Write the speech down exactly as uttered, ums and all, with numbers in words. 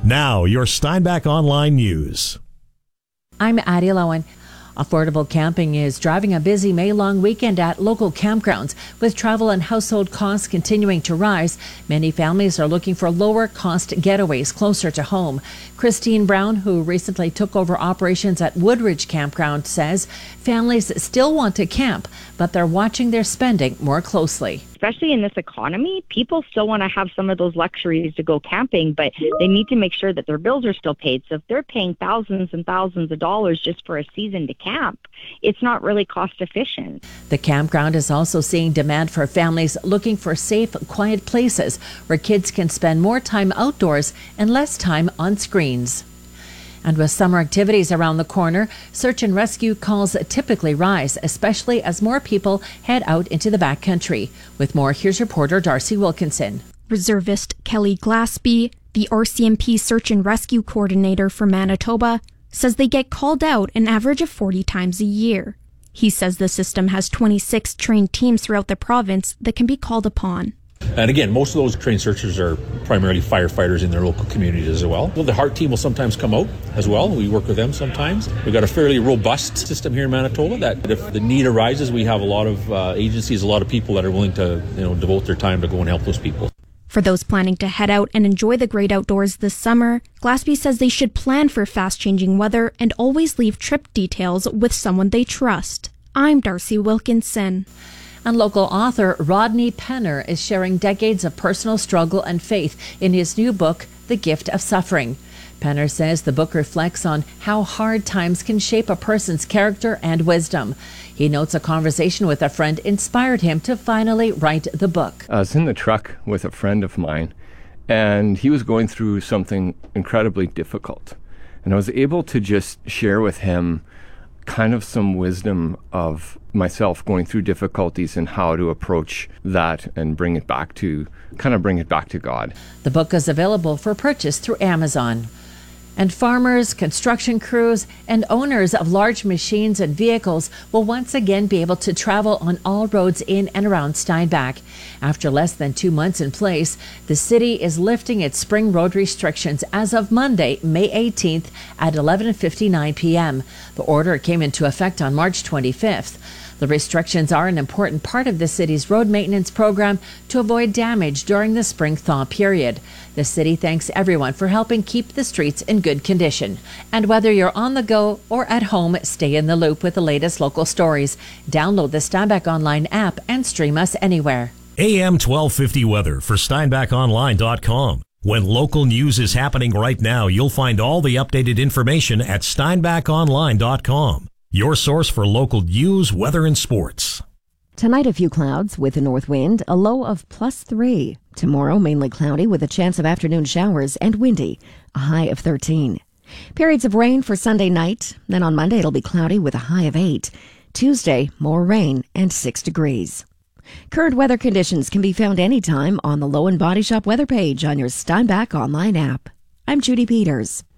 Now, your Steinbach Online News. I'm Addie Lowen. Affordable camping is driving a busy May-long weekend at local campgrounds. With travel and household costs continuing to rise, many families are looking for lower-cost getaways closer to home. Christine Brown, who recently took over operations at Woodridge Campground, says families still want to camp, but they're watching their spending more closely. Especially in this economy, people still want to have some of those luxuries to go camping, but they need to make sure that their bills are still paid. So if they're paying thousands and thousands of dollars just for a season to camp, it's not really cost efficient. The campground is also seeing demand for families looking for safe, quiet places where kids can spend more time outdoors and less time on screens. And with summer activities around the corner, search and rescue calls typically rise, especially as more people head out into the backcountry. With more, here's reporter Darcy Wilkinson. Reservist Kelly Glaspie, the R C M P search and rescue coordinator for Manitoba, says they get called out an average of forty times a year. He says the system has twenty-six trained teams throughout the province that can be called upon. And again, most of those trained searchers are primarily firefighters in their local communities as well. Well, the HART team will sometimes come out as well. We work with them sometimes. We've got a fairly robust system here in Manitoba that if the need arises, we have a lot of uh, agencies, a lot of people that are willing to, you know, devote their time to go and help those people. For those planning to head out and enjoy the great outdoors this summer, Glaspie says they should plan for fast-changing weather and always leave trip details with someone they trust. I'm Darcy Wilkinson. And local author Rodney Penner is sharing decades of personal struggle and faith in his new book, The Gift of Suffering. Penner says the book reflects on how hard times can shape a person's character and wisdom. He notes a conversation with a friend inspired him to finally write the book. I was in the truck with a friend of mine, and he was going through something incredibly difficult. And I was able to just share with him kind of some wisdom of myself going through difficulties and how to approach that and bring it back to, kind of bring it back to God. The book is available for purchase through Amazon. And farmers, construction crews, and owners of large machines and vehicles will once again be able to travel on all roads in and around Steinbach. After less than two months in place, the city is lifting its spring road restrictions as of Monday, May eighteenth at eleven fifty-nine p.m. The order came into effect on March twenty-fifth. The restrictions are an important part of the city's road maintenance program to avoid damage during the spring thaw period. The city thanks everyone for helping keep the streets in good condition. And whether you're on the go or at home, stay in the loop with the latest local stories. Download the Steinbach Online app and stream us anywhere. A M twelve fifty weather for Steinbach Online dot com. When local news is happening right now, you'll find all the updated information at Steinbach Online dot com. Your source for local news, weather, and sports. Tonight, a few clouds with a north wind, a low of plus three. Tomorrow, mainly cloudy with a chance of afternoon showers and windy, a high of thirteen. Periods of rain for Sunday night. Then on Monday, it'll be cloudy with a high of eight. Tuesday, more rain and six degrees. Current weather conditions can be found anytime on the Lowen Body Shop weather page on your Steinbach Online app. I'm Judy Peters.